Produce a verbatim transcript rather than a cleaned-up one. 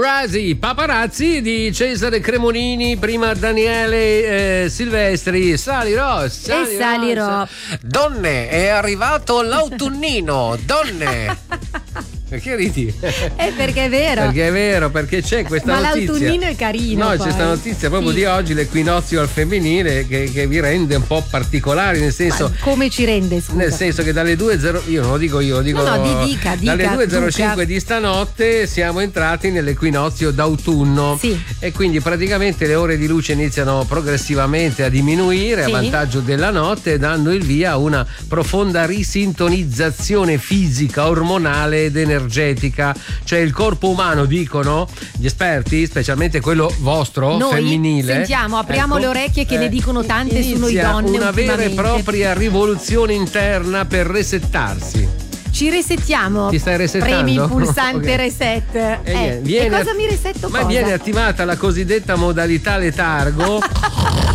Paparazzi, paparazzi di Cesare Cremonini, prima Daniele eh, Silvestri, salirò, salirò, e salirò. Donne, è arrivato l'autunnino, donne. Perché ridi? È perché è vero. Perché è vero, perché c'è questa Ma notizia. Ma l'autunnino è carino. No, poi. c'è questa notizia proprio sì. di oggi, l'equinozio al femminile, che, che vi rende un po' particolari, nel senso. Ma come ci rende, scusa? Nel senso che dalle due zero io non lo dico io, lo dico. No, no, di, dica, dica, dalle due e zero cinque di stanotte siamo entrati nell'equinozio d'autunno. Sì. E quindi praticamente le ore di luce iniziano progressivamente a diminuire, sì, a vantaggio della notte, dando il via a una profonda risintonizzazione fisica, ormonale ed energetica. Cioè il corpo umano, dicono gli esperti, specialmente quello vostro, noi femminile. Sentiamo, apriamo ecco, le orecchie che eh, ne dicono tante su noi inizia donne. Una vera e ultimamente. propria rivoluzione interna per resettarsi. Ci resettiamo. Ti stai resettando? Premi il pulsante okay. reset. E, eh, viene, e cosa mi resetto? Ma cosa? viene attivata la cosiddetta modalità letargo.